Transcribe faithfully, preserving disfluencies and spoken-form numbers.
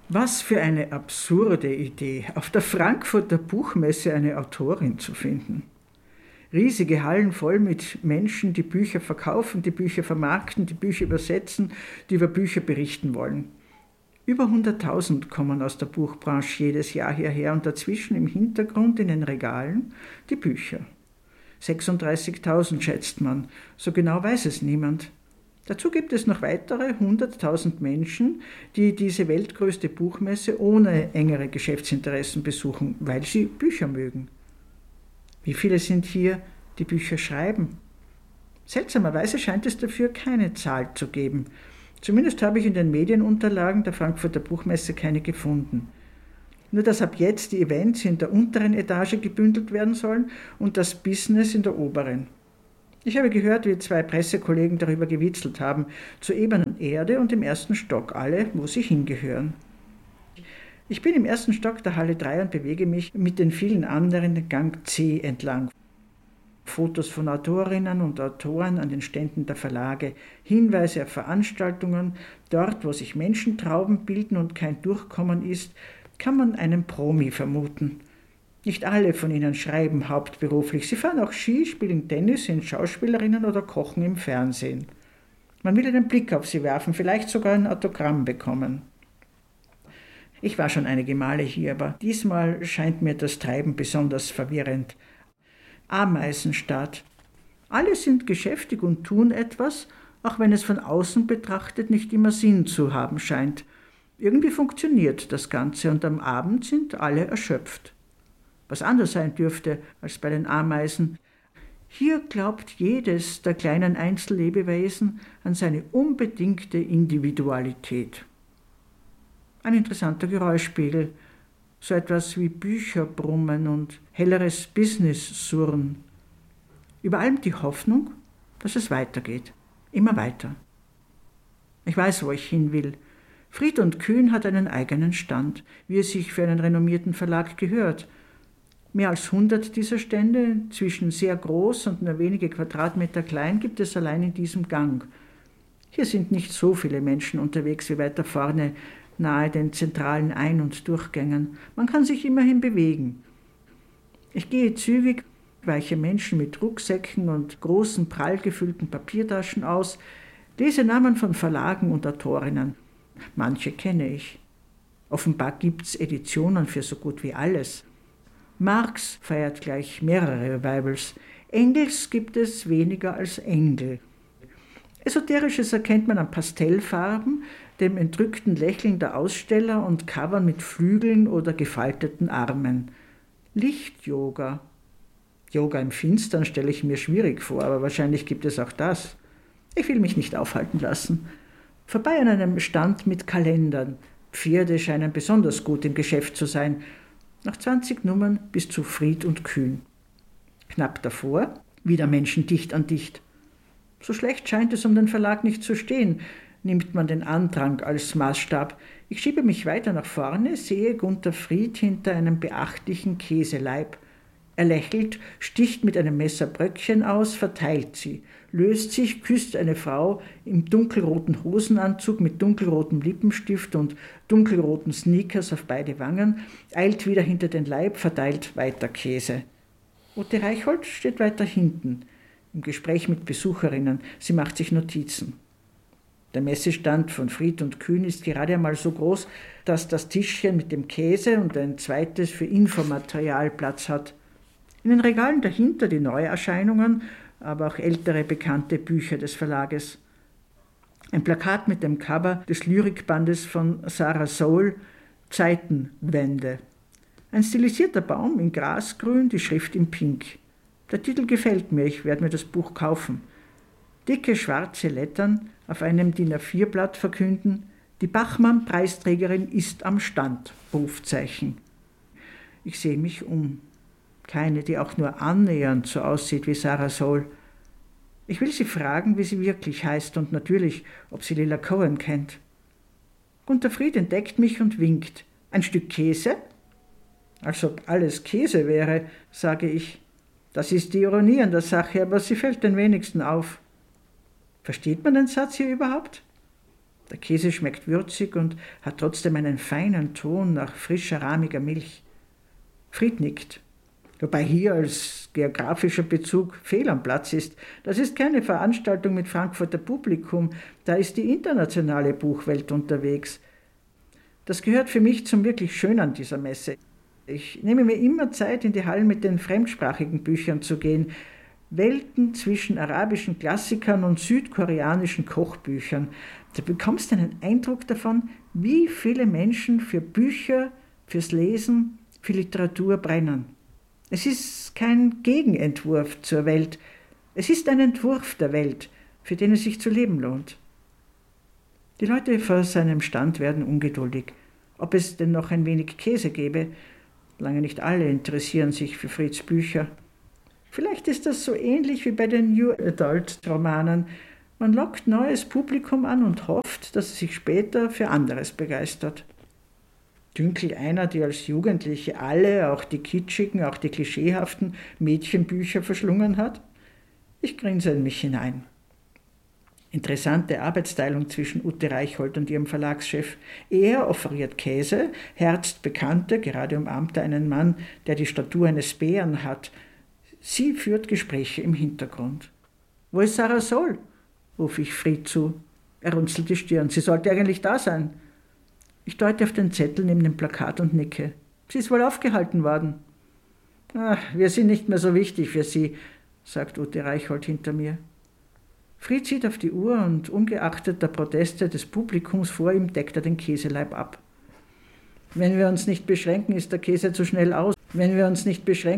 Was für eine absurde Idee, auf der Frankfurter Buchmesse eine Autorin zu finden. Riesige Hallen voll mit Menschen, die Bücher verkaufen, die Bücher vermarkten, die Bücher übersetzen, die über Bücher berichten wollen. Über hunderttausend kommen aus der Buchbranche jedes Jahr hierher und dazwischen im Hintergrund in den Regalen die Bücher. sechsunddreißigtausend schätzt man, so genau weiß es niemand. Dazu gibt es noch weitere hunderttausend Menschen, die diese weltgrößte Buchmesse ohne engere Geschäftsinteressen besuchen, weil sie Bücher mögen. Wie viele sind hier, die Bücher schreiben? Seltsamerweise scheint es dafür keine Zahl zu geben. Zumindest habe ich in den Medienunterlagen der Frankfurter Buchmesse keine gefunden. Nur dass ab jetzt die Events in der unteren Etage gebündelt werden sollen und das Business in der oberen. Ich habe gehört, wie zwei Pressekollegen darüber gewitzelt haben, zur ebenen Erde und im ersten Stock, alle, wo sie hingehören. Ich bin im ersten Stock der Halle drei und bewege mich mit den vielen anderen den Gang C entlang. Fotos von Autorinnen und Autoren an den Ständen der Verlage, Hinweise auf Veranstaltungen, dort, wo sich Menschentrauben bilden und kein Durchkommen ist, kann man einen Promi vermuten. Nicht alle von ihnen schreiben hauptberuflich. Sie fahren auch Ski, spielen Tennis, sind Schauspielerinnen oder kochen im Fernsehen. Man will einen Blick auf sie werfen, vielleicht sogar ein Autogramm bekommen. Ich war schon einige Male hier, aber diesmal scheint mir das Treiben besonders verwirrend. Ameisenstadt. Alle sind geschäftig und tun etwas, auch wenn es von außen betrachtet nicht immer Sinn zu haben scheint. Irgendwie funktioniert das Ganze und am Abend sind alle erschöpft. Was anders sein dürfte als bei den Ameisen. Hier glaubt jedes der kleinen Einzellebewesen an seine unbedingte Individualität. Ein interessanter Geräuschpegel, so etwas wie Bücherbrummen und helleres Business-Surren. Über allem die Hoffnung, dass es weitergeht, immer weiter. Ich weiß, wo ich hin will. Fried und Kühn hat einen eigenen Stand, wie es sich für einen renommierten Verlag gehört. Mehr als hundert dieser Stände, zwischen sehr groß und nur wenige Quadratmeter klein, gibt es allein in diesem Gang. Hier sind nicht so viele Menschen unterwegs wie weiter vorne, nahe den zentralen Ein- und Durchgängen. Man kann sich immerhin bewegen. Ich gehe zügig, weiche Menschen mit Rucksäcken und großen, prall gefüllten Papiertaschen aus, lese Namen von Verlagen und Autorinnen. Manche kenne ich. Offenbar gibt's Editionen für so gut wie alles. Marx feiert gleich mehrere Revivals. Engels gibt es weniger als Engel. Esoterisches erkennt man an Pastellfarben, dem entrückten Lächeln der Aussteller und Covern mit Flügeln oder gefalteten Armen. Licht-Yoga. Yoga im Finstern stelle ich mir schwierig vor, aber wahrscheinlich gibt es auch das. Ich will mich nicht aufhalten lassen. Vorbei an einem Stand mit Kalendern. Pferde scheinen besonders gut im Geschäft zu sein. Nach zwanzig Nummern bis zu Fried und Kühn. Knapp davor, wieder Menschen dicht an dicht. So schlecht scheint es um den Verlag nicht zu stehen, nimmt man den Andrang als Maßstab. Ich schiebe mich weiter nach vorne, sehe Gunter Fried hinter einem beachtlichen Käseleib. Er lächelt, sticht mit einem Messer Bröckchen aus, verteilt sie, löst sich, küsst eine Frau im dunkelroten Hosenanzug mit dunkelrotem Lippenstift und dunkelroten Sneakers auf beide Wangen, eilt wieder hinter den Leib, verteilt weiter Käse. Ute Reichhold steht weiter hinten, im Gespräch mit Besucherinnen. Sie macht sich Notizen. Der Messestand von Fried und Kühn ist gerade einmal so groß, dass das Tischchen mit dem Käse und ein zweites für Infomaterial Platz hat. In den Regalen dahinter die Neuerscheinungen, aber auch ältere bekannte Bücher des Verlages. Ein Plakat mit dem Cover des Lyrikbandes von Sarah Soul, Zeitenwende. Ein stilisierter Baum in Grasgrün, die Schrift in Pink. Der Titel gefällt mir, ich werde mir das Buch kaufen. Dicke schwarze Lettern auf einem D I N A vier Blatt verkünden, die Bachmann-Preisträgerin ist am Stand, Rufzeichen. Ich sehe mich um. Keine, die auch nur annähernd so aussieht wie Sarah Soul. Ich will sie fragen, wie sie wirklich heißt und natürlich, ob sie Lila Cohen kennt. Gunter Fried entdeckt mich und winkt. Ein Stück Käse? Als ob alles Käse wäre, sage ich. Das ist die Ironie an der Sache, aber sie fällt den wenigsten auf. Versteht man den Satz hier überhaupt? Der Käse schmeckt würzig und hat trotzdem einen feinen Ton nach frischer, rahmiger Milch. Fried nickt. Wobei hier als geografischer Bezug fehl am Platz ist. Das ist keine Veranstaltung mit Frankfurter Publikum, da ist die internationale Buchwelt unterwegs. Das gehört für mich zum wirklich Schönen dieser Messe. Ich nehme mir immer Zeit, in die Hallen mit den fremdsprachigen Büchern zu gehen. Welten zwischen arabischen Klassikern und südkoreanischen Kochbüchern. Du bekommst einen Eindruck davon, wie viele Menschen für Bücher, fürs Lesen, für Literatur brennen. Es ist kein Gegenentwurf zur Welt, es ist ein Entwurf der Welt, für den es sich zu leben lohnt. Die Leute vor seinem Stand werden ungeduldig, ob es denn noch ein wenig Käse gäbe. Lange nicht alle interessieren sich für Frieds Bücher. Vielleicht ist das so ähnlich wie bei den New Adult Romanen. Man lockt neues Publikum an und hofft, dass es sich später für anderes begeistert. Dünkel einer, die als Jugendliche alle, auch die kitschigen, auch die klischeehaften Mädchenbücher verschlungen hat? Ich grinse in mich hinein. Interessante Arbeitsteilung zwischen Ute Reichhold und ihrem Verlagschef. Er offeriert Käse, herzt Bekannte, gerade umarmte einen Mann, der die Statur eines Bären hat. Sie führt Gespräche im Hintergrund. »Wo ist Sarah Sol?« rufe ich Fried zu. Er runzelt die Stirn. »Sie sollte eigentlich da sein.« Ich deute auf den Zettel neben dem Plakat und nicke. »Sie ist wohl aufgehalten worden.« »Ach, wir sind nicht mehr so wichtig für Sie«, sagt Ute Reichhold hinter mir. Fried sieht auf die Uhr und ungeachtet der Proteste des Publikums vor ihm deckt er den Käseleib ab. »Wenn wir uns nicht beschränken, ist der Käse zu schnell aus. Wenn wir uns nicht beschränken,